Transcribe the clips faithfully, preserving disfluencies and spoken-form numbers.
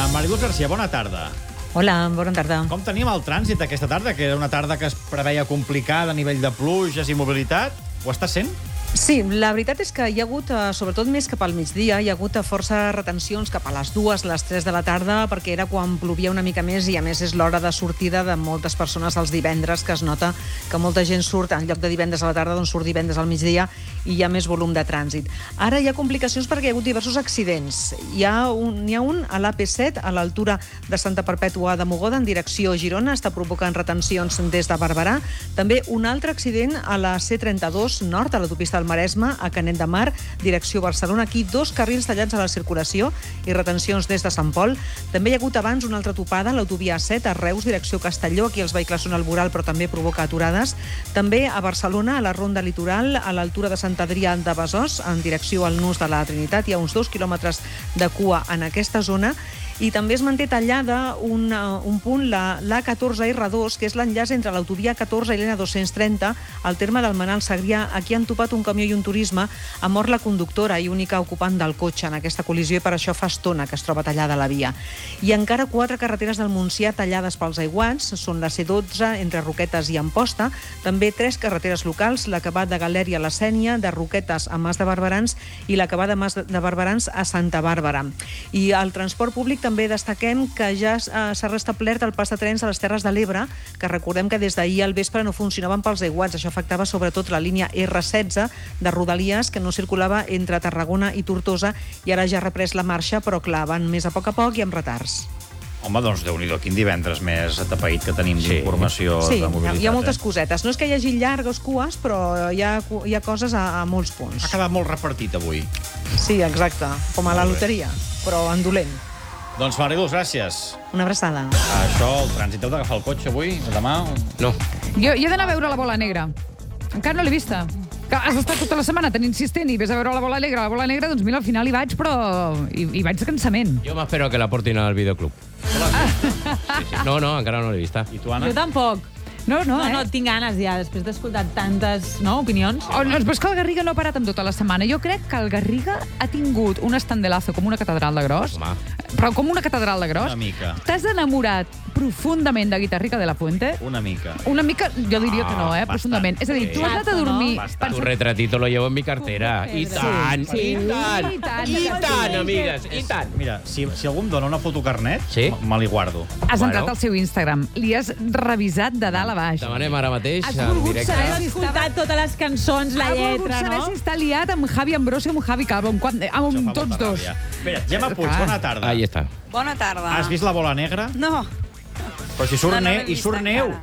Mariluz García, bona tarda. Hola, bona tarda. Com tenim el trànsit aquesta tarda? Que era una tarda que es preveia complicada a nivell de pluges i mobilitat. Ho està sent? Sí, la veritat és que hi ha hagut, sobretot més cap al migdia, hi ha hagut força retencions cap a les dues, les tres de la tarda, perquè era quan plovia una mica més i, a més, és l'hora de sortida de moltes persones els divendres, que es nota que molta gent surt, en lloc de divendres a la tarda, doncs surt divendres al migdia i hi ha més volum de trànsit. Ara hi ha complicacions perquè hi ha hagut diversos accidents. Hi ha un, hi ha un a l'A P set, a l'altura de Santa Perpètua de Mogoda, en direcció a Girona, està provocant retencions des de Barberà. També un altre accident a la C trenta-dos nord, a l'autopista del Maresme, a Canet de Mar, direcció Barcelona. Aquí dos carrils tallats a la circulació i retencions des de Sant Pol. També hi ha hagut abans una altra topada a l'autovia A set, a Reus, direcció Castelló. Aquí els vehicles són al voral, però també provoca aturades. També a Barcelona, a la Ronda Litoral, a l'altura de Sant Adrià de Besòs, en direcció al Nus de la Trinitat. Hi ha uns dos quilòmetres de cua en aquesta zona. I també es manté tallada un, un punt, la l'A catorze erre dos, que és l'enllaç entre l'autovia catorze i l'N dos-cents trenta, al terme del Manal Segrià. Aquí han topat un camió i un turisme. Ha mort la conductora i única ocupant del cotxe en aquesta col·lisió i per això fa estona que es troba tallada la via. I encara quatre carreteres del Montsià tallades pels aiguats. Són la C dotze entre Roquetes i Amposta. També tres carreteres locals, l'acabat de Galèria a la Sénia, de Roquetes a Mas de Barberans i l'acabat de Mas de Barberans a Santa Bàrbara. I el transport públic també destaquem que ja s'ha restablert el pas de trens a les Terres de l'Ebre, que recordem que des d'ahir al vespre no funcionaven pels aiguats. Això afectava sobretot la línia erre setze de Rodalies, que no circulava entre Tarragona i Tortosa, i ara ja ha reprès la marxa, però clar, van més a poc a poc i amb retards. Home, doncs Déu-n'hi-do, quin divendres més atapeït que tenim Sí. d'informació Sí, de mobilitat. hi ha moltes eh? cosetes. No és que hi hagi llargues cues, però hi ha, hi ha coses a, a molts punts. Ha quedat molt repartit avui. Sí, exacte, com a la Molt bé. loteria, però en dolent. Doncs Mariluz, gràcies. Una abraçada. Això, el trànsit, heu d'agafar el cotxe avui, demà? No. Jo, jo he d'anar a veure la bola negra. Encara no l'he vista. Que has estat tota la setmana tan insistent i ves a veure la bola negra. La bola negra, doncs mira, al final hi vaig, però hi, hi vaig de cansament. Jo m'espero que la portin al videoclub. Sí, sí. No, no, encara no l'he vista. I tu, Anna? Jo tampoc. No, no, No, eh? no, tinc ganes ja, després d'escoltar tantes no, opinions. Oh, no, però és que el Garriga no ha parat amb tota la setmana. Jo crec que el Garriga ha tingut un estandelazo com una catedral de gros, Home. però com una catedral de gros. Una mica. T'has enamorat profundament de Guitarrica de la Fuente? Una mica. Una mica, jo diria que no, eh, bastant. profundament. És a dir, tu has anat a Bastant, dormir... no? Bastant. Tu retratito lo llevo en mi cartera. I tant, Sí, i tant, i tant. i tant, amigues, i tant. Mira, si, si algú em dona una fotocarnet, Sí? me me l'hi guardo. Has Bueno. entrat al seu Instagram, li has revisat de dalt a baix. Demanem ara mateix, Has en volgut directe. saber He si escoltat totes les cançons, la Ha volgut lletra, saber no? si està liat amb Javi Ambrosio o amb Javi Calvo, amb, quan, Això amb fa tots molta dos. ràbia. Espera, Gemma Puig, Ah. bona tarda. Ahí està. Bona tarda. Has vist la bola negra? No. Però si surt, no, no ne l'he i vist surt neu. encara.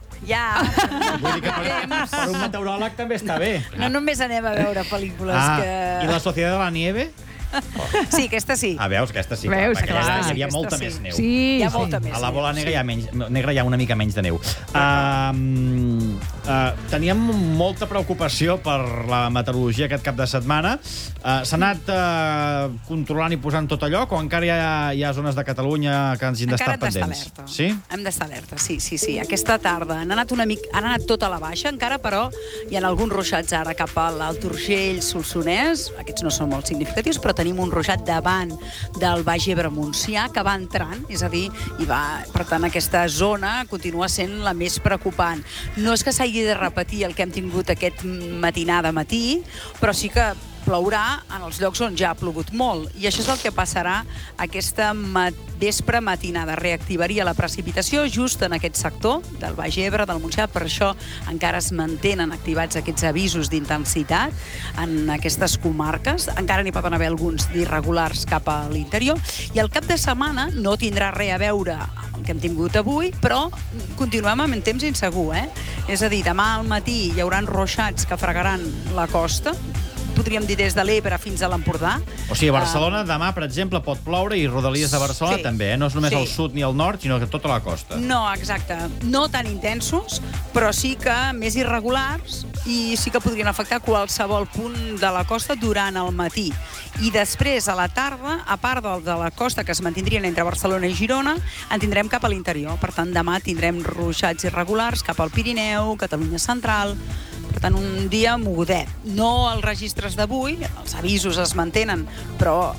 Ja. Vull dir que per, per un meteoròleg també està bé. No només anem a veure pel·lícules Ah, que... i la Societat de la Nieve? Sí, aquesta sí. Ah, veus, aquesta sí. Veus, perquè clar. hi havia Aquesta molta sí. més neu. Sí, Hi ha sí. molta més. A la bola negra, sí. hi ha menys, negra hi ha una mica menys de neu. Uh, uh, teníem molta preocupació per la meteorologia aquest cap de setmana. Uh, S'ha anat uh, controlant i posant tot allò, o encara hi ha, hi ha zones de Catalunya que ens hi hem d'estar Encara hem d'estar pendents? alerta. Sí? Hem d'estar alerta, sí, sí, sí. Aquesta tarda han anat una mica, han anat tot a la baixa, encara, però hi ha alguns ruixats ara cap a l'Alt Urgell, Solsonès. Aquests no són molt significatius, però tenim un ruixat davant del Baix Ebre Montsià que va entrant, és a dir, i va, per tant, aquesta zona continua sent la més preocupant. No és que s'hagi de repetir el que hem tingut aquest matinar de matí, però sí que plourà en els llocs on ja ha plogut molt. I això és el que passarà aquesta mat vespre matinada. Reactivaria la precipitació just en aquest sector del Baix Ebre, del Montsià. Per això encara es mantenen activats aquests avisos d'intensitat en aquestes comarques. Encara n'hi poden haver alguns d'irregulars cap a l'interior. I el cap de setmana no tindrà res a veure amb el que hem tingut avui, però continuem amb temps insegur, eh? És a dir, demà al matí hi haurà ruixats que fregaran la costa, podríem dir des de l'Ebre fins a l'Empordà. O sigui, a Barcelona demà, per exemple, pot ploure i Rodalies de Barcelona Sí. també, eh? No és només Sí. al sud ni al nord, sinó que tota la costa. No, exacte. No tan intensos, però sí que més irregulars i sí que podrien afectar qualsevol punt de la costa durant el matí. I després, a la tarda, a part del de la costa que es mantindrien entre Barcelona i Girona, en tindrem cap a l'interior. Per tant, demà tindrem ruixats irregulars cap al Pirineu, Catalunya Central. Per tant, un dia mogudet. No els registres d'avui, els avisos es mantenen, però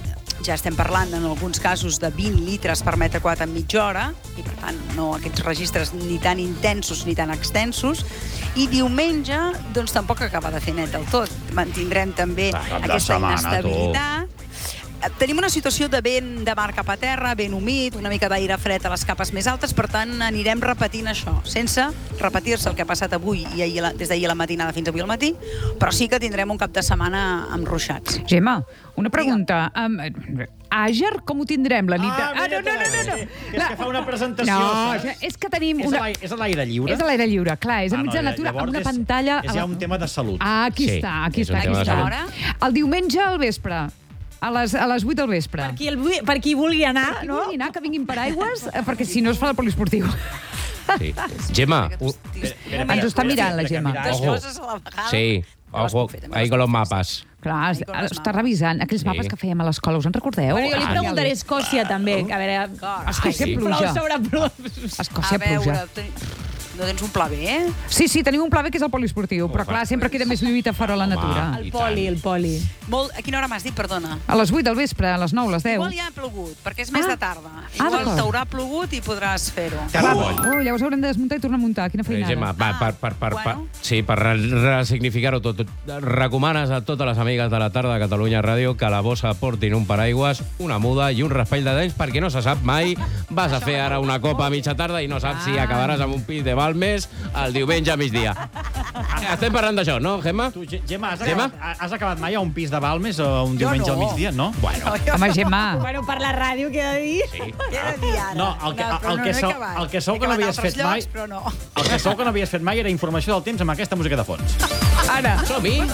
ja estem parlant en alguns casos de vint litres per metre quadrat en mitja hora, i per tant no aquests registres ni tan intensos ni tan extensos, i diumenge doncs tampoc acaba de fer net del tot. Mantindrem també Ah, cap de aquesta setmana, inestabilitat. Tenim una situació de vent de mar cap a terra, vent humit, una mica d'aire fred a les capes més altes, per tant anirem repetint això, sense repetir-se el que ha passat avui i ahir, des d'ahir a la matinada fins avui al matí, però sí que tindrem un cap de setmana amb ruixats. Gemma, una pregunta. Um, Àger, com ho tindrem la nit? Ah, no, no, no, no, no. És que fa una presentació, No, saps? és que tenim És a una... l'aire- és a l'aire lliure? És a l'aire lliure, clar, és Ah, enmig de no, natura, llavors amb una és- pantalla... És ja un tema de salut. Ah, aquí Sí, està, aquí és un està, aquí tema de està. salut. El diumenge al vespre, a les, a les vuit del vespre. Per qui, el, vu- per qui vulgui anar, Qui no? vulgui anar, que vinguin paraigües, eh, perquè si no es fa el poliesportiu. Sí. Gemma, u- Ens ho està mirant, la Gemma. Dues Ojo. coses a la vegada. sí, Te les ojo, puc fer, també ahí les con los puc fer, mapas. Clar, es- Ai, com es està mapa. revisant aquells Sí. mapes que fèiem a l'escola, us en recordeu? Bueno, jo li Ah, preguntaré a Escòcia, també, que a veure... Escòcia, Ai, pluja. Plou sobre plou. Escòcia, A veure, pluja. ten- no tens un pla B, eh? Sí, sí, tenim un pla B que és el poliesportiu, però clar, sempre queda més lluita fora a la natura. El poli, el poli. Molt, a quina hora m'has dit, perdona? A les vuit del vespre, a les nou, a les deu. Igual ja ha plogut, perquè és més Ah. de tarda. Ah, Igual d'acord. t'haurà plogut i podràs fer-ho. Clar, oh, llavors haurem de desmuntar i tornar a muntar. Quina Eh, feinada. Gemma, per, per, per, per, per, Bueno. sí, per re- resignificar-ho tot, recomanes a totes les amigues de la tarda de Catalunya Ràdio que a la bossa portin un paraigües, una muda i un raspall de dents, perquè no se sap mai, vas a fer ara una copa a mitja tarda i no saps si acabaràs amb un pis de Balmes el diumenge a migdia. Estem parlant d'això, no, Gemma? Tu, Ge- Gemma, has Gemma? acabat, has acabat mai a un pis de Balmes o un diumenge no. al migdia, no? Bueno. Home, Gemma, Bueno, per la ràdio, què he de dir? Sí. Què he de dir ara? No, el que- però el no, que no he sou- acabat. el que sou He que no acabat havies a altres fet mai- llocs, Però no. El que segur que no havies fet mai era informació del temps amb aquesta música de fons. ara. Som-hi?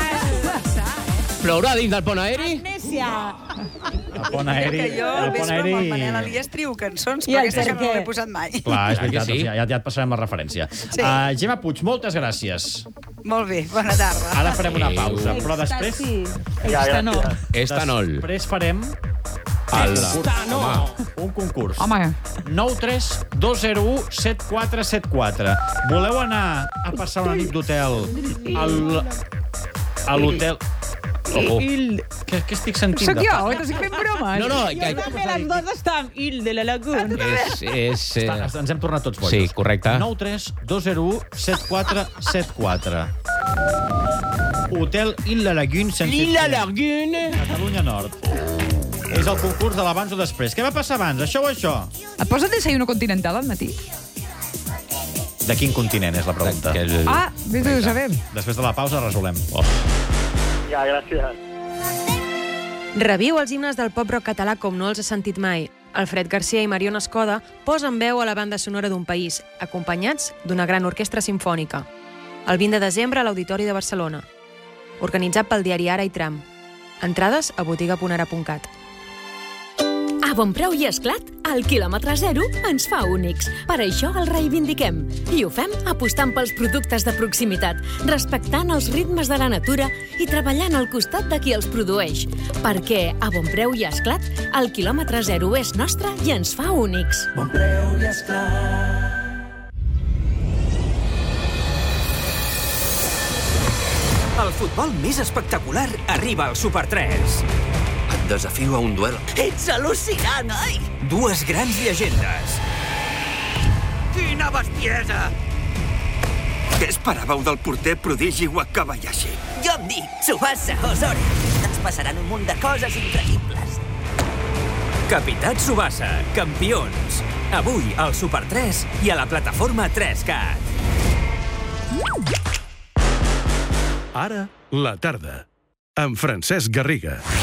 Plourà dins del pont aeri? Amnèsia. El pont aeri... Que jo al el pont vespre amb el aeri... Manel Elias trio cançons, I però el aquesta per no què? l'he posat mai. Clar, és Clar que veritat, sí. o sigui, ja, ja et passarem la referència. Sí. Uh, Gemma Puig, moltes gràcies. Molt bé, bona tarda. Ara farem una Adéu. pausa, però després... Sí. Extra no. Estanol. Després farem El... Home, un concurs. Home, nou tres dos zero u set quatre set quatre. Voleu anar a passar una nit d'hotel al... a l'hotel... Ojo. Què, què estic sentint? sóc de jo, fa- t'estic fent bromes. No, no, Jo que... també les dos estan Il de la Laguna. És... és eh... Està, ens hem tornat tots bojos. Sí, correcte. nou tres dos zero u set quatre set quatre. Hotel Illa Lagune sense Lila Illa Lagune. Catalunya Nord. És el concurs de l'abans o després. Què va passar abans, això o això? Et poses desayuno continental al matí? De quin continent és la pregunta? Que el... Ah, vés a saber. Després de la pausa resolem. Oh. Reviu els himnes del pop rock català com no els has sentit mai. Alfred Garcia i Mariona Escoda posen veu a la banda sonora d'un país, acompanyats d'una gran orquestra simfònica. El vint de desembre a l'Auditori de Barcelona. Organitzat pel diari Ara i Tram. Entrades a botiga punt ara punt cat. A Bon Preu i Esclat, el quilòmetre zero ens fa únics. Per això el reivindiquem. I ho fem apostant pels productes de proximitat, respectant els ritmes de la natura i treballant al costat de qui els produeix. Perquè a Bon Preu i Esclat, el quilòmetre zero és nostre i ens fa únics. Bon Preu i Esclat. El futbol més espectacular arriba al Super tres. Et desafio a un duel. Ets al·lucinant, oi? Dues grans llegendes. Quina bestiesa! Què esperàveu del porter prodigi Wakabayashi? Jo em dic Tsubasa Ozori. Ens passaran un munt de coses increïbles. Capità Tsubasa, campions. Avui al Super tres i a la plataforma tres cat. Ara, la tarda, amb Francesc Garriga.